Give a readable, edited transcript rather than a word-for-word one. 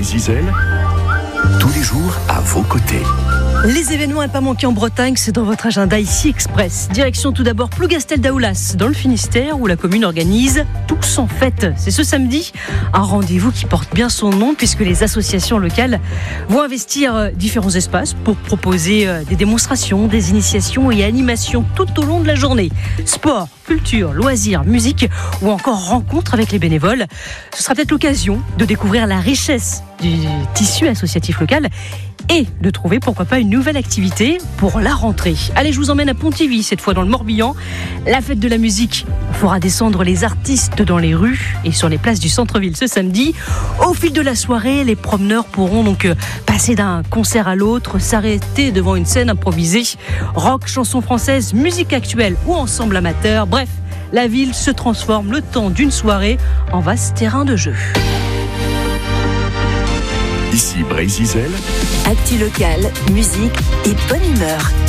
Brésil, tous les jours à vos côtés. Les événements à pas manquer en Bretagne, c'est dans votre agenda ici Express. Direction tout d'abord Plougastel d'Aoulas, dans le Finistère, où la commune organise Tous en fête. C'est ce samedi, un rendez-vous qui porte bien son nom, puisque les associations locales vont investir différents espaces pour proposer des démonstrations, des initiations et animations tout au long de la journée. Sport, culture, loisirs, musique ou encore rencontres avec les bénévoles. Ce sera peut-être l'occasion de découvrir la richesse du tissu associatif local et de trouver pourquoi pas une nouvelle activité pour la rentrée. Allez, je vous emmène à Pontivy, cette fois dans le Morbihan. La fête de la musique fera descendre les artistes dans les rues et sur les places du centre-ville ce samedi. Au fil de la soirée, les promeneurs pourront donc passer d'un concert à l'autre, s'arrêter devant une scène improvisée. Rock, chansons françaises, musique actuelle ou ensemble amateur. Bref, la ville se transforme le temps d'une soirée en vaste terrain de jeu. Ici Brésil, actu locale, musique et bonne humeur.